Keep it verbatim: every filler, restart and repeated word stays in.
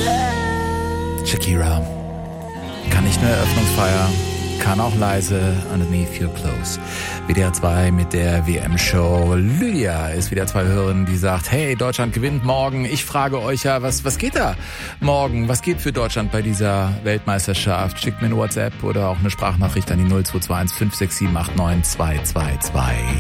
Shakira. Kann nicht nur Eröffnungsfeier, kann auch leise Underneath Your Clothes. W D R zwei mit der W M-Show. Lydia ist W D R zwei-Hörerin, die sagt, hey, Deutschland gewinnt morgen. Ich frage euch ja, was, was geht da morgen? Was geht für Deutschland bei dieser Weltmeisterschaft? Schickt mir eine WhatsApp oder auch eine Sprachnachricht an die null zwei zwei eins fünf sechs sieben acht neun zwei zwei zwei.